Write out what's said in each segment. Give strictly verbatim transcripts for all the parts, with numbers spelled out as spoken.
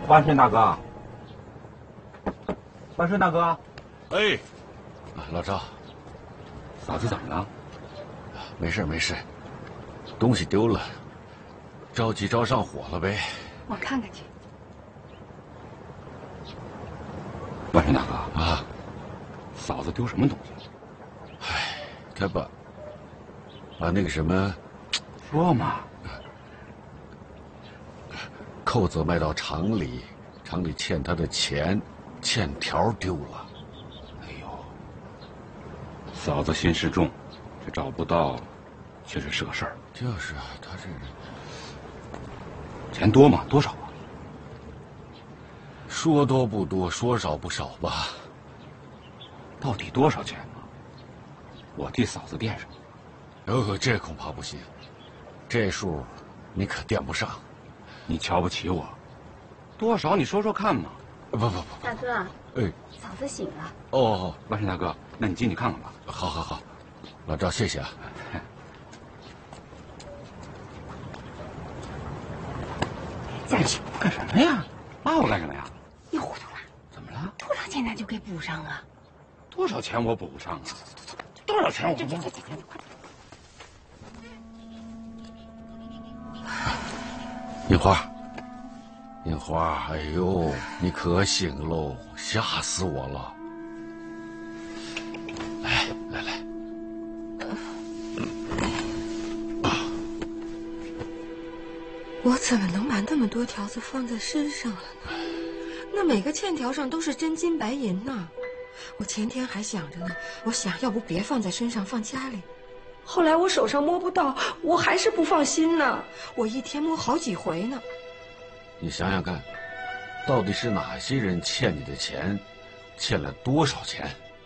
万顺大哥，万顺大哥， 哎，老赵， 嫂子怎么了？ 没事没事，东西丢了，着急着上火了呗。 我看看去。 万顺大哥啊， 嫂子丢什么东西？ 唉，他把把那个什么， 说嘛。 扣子卖到厂里，厂里欠他的钱，欠条丢了。 哎呦，嫂子心事重，这找不到，确实是个事儿。 就是啊，他这钱多吗？多少啊？ 说多不多，说少不少吧。 到底多少钱呢？我替嫂子垫上。 哦，这恐怕不行，这数你可垫不上。 你瞧不起我，多少你说说看嘛。 不不不， 大哥， 哎， 嫂子醒了。 哦， 万顺大哥，那你进去看看吧。 好好好，老赵谢谢啊。 下去干什么呀？骂我干什么呀？ 你糊涂了？ 怎么了？ 多少钱咱就给补上啊？ 多少钱我补不上啊？多少钱我补不上？ 樱花，樱花，哎呦，你可醒喽，吓死我了！来来来， 我怎么能把那么多条子放在身上了呢？那每个欠条上都是真金白银呐！我前天还想着呢，我想要不别放在身上，放家里。后来我手上摸不到，我还是不放心呢。我一天摸好几回呢。 你想想看，到底是哪些人欠你的钱，欠了多少钱？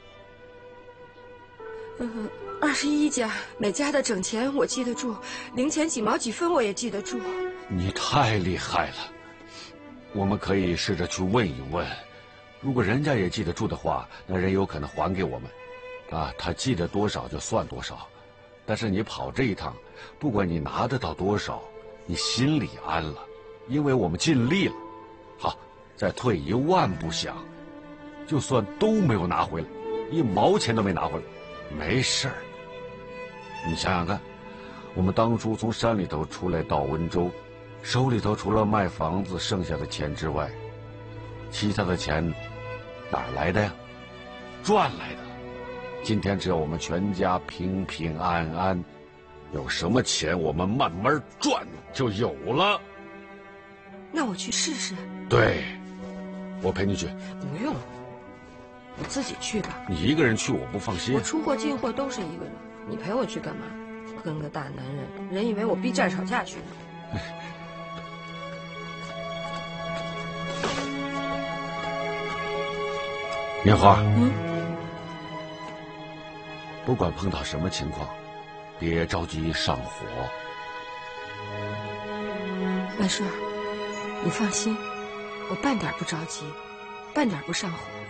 嗯，二十一家，每家的整钱我记得住，零钱几毛几分我也记得住。 你太厉害了，我们可以试着去问一问，如果人家也记得住的话，那人有可能还给我们，啊，他记得多少就算多少。但是你跑这一趟，不管你拿得到多少，你心里安了，因为我们尽力了。好，再退一万步想，就算都没有拿回来，一毛钱都没拿回来，没事儿。你想想看，我们当初从山里头出来到温州，手里头除了卖房子剩下的钱之外，其他的钱哪儿来的呀？赚来的。今天只要我们全家平平安安，有什么钱我们慢慢赚就有了。 那我去试试。 对，我陪你去。 不用，我自己去吧。 你一个人去我不放心。 我出货进货都是一个人，你陪我去干嘛？跟个大男人，人以为我逼债吵架去呢。 莲花， 嗯， 不管碰到什么情况，别着急上火。 万顺，你放心，我半点不着急，半点不上火。